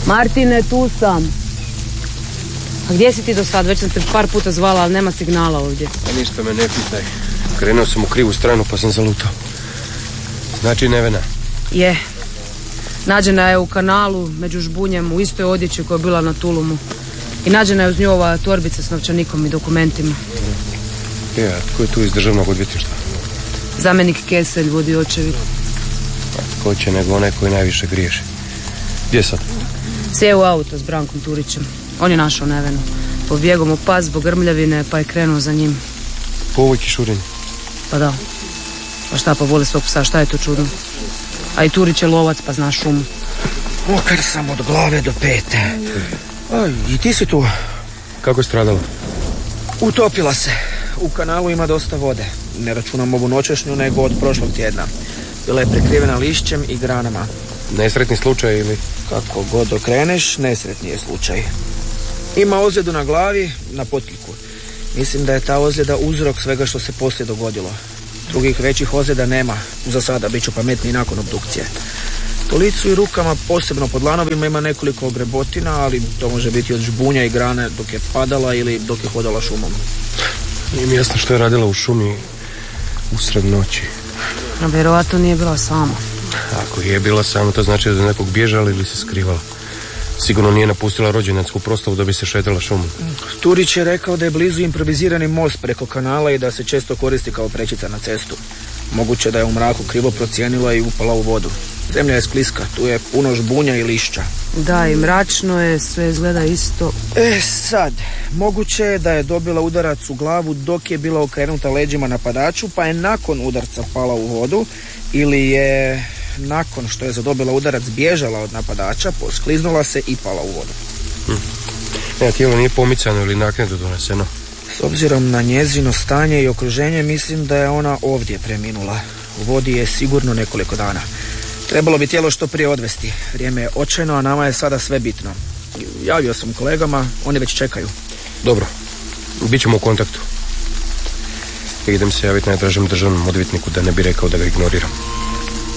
Martine, tu sam. A gdje si ti do sad? Već sam te par puta zvala, ali nema signala ovdje. A ništa me ne pitaj. Krenuo sam u krivu stranu pa sam zalutao. Znači Nevena? Je. Nađena je u kanalu među žbunjem u istoj odjeći koja je bila na tulumu. I nađena je uz nju ova torbica s novčanikom i dokumentima. A tko je tu iz državnog odvjetništva? Zamjenik Keselj vodi očevid. Ko će nego onaj koji najviše griješi. Gdje sad? Sjeo u auto s Brankom Turićem. On je našao Nevenu. Pobjegao mu pas zbog grmljavine pa je krenuo za njim. Po ovoj kišurini? Pa da. Pa šta, pa voli svog psa, šta je to čudno? A i Turić je lovac pa zna šumu. Mokar sam od glave do pete. I ti si tu? Kako je stradala? Utopila se. U kanalu ima dosta vode. Ne računam ovu noćešnju, nego od prošlog tjedna. Bila je prekrivena lišćem i granama. Nesretni slučaj ili? Kako god okreneš, nesretni je slučaj. Ima ozljedu na glavi, na potkiku. Mislim da je ta ozljeda uzrok svega što se poslije dogodilo. Drugih većih ozljeda nema. Za sada bit ću pametniji nakon obdukcije. Po licu i rukama, posebno pod lanovima, ima nekoliko ogrebotina, ali to može biti od žbunja i grane dok je padala ili dok je hodala šumom. Nije mi jasno što je radila u šumi usred noći. A vjerovatno nije bila sama. Ako je bila sama, to znači da je nekog bježala ili se skrivala. Sigurno nije napustila rođendansku proslavu da bi se šetala šumom. Turić je rekao da je blizu improvizirani most preko kanala i da se često koristi kao prečica na cestu. Moguće da je u mraku krivo procijenila i upala u vodu. Zemlja je skliska, tu je puno žbunja i lišća. Da, i mračno je, sve izgleda isto. Sad, moguće je da je dobila udarac u glavu dok je bila okrenuta leđima napadaču, pa je nakon udarca pala u vodu, ili je nakon što je zadobila udarac bježala od napadača, poskliznula se i pala u vodu. Tijelo nije pomicano ili naknadno doneseno. S obzirom na njezino stanje i okruženje, mislim da je ona ovdje preminula. U vodi je sigurno nekoliko dana. Trebalo bi tijelo što prije odvesti. Vrijeme je očajno, a nama je sada sve bitno. Javio sam kolegama, oni već čekaju. Dobro, bit ćemo u kontaktu. Idem se javiti najdražem državnom odvjetniku da ne bi rekao da ga ignoriram.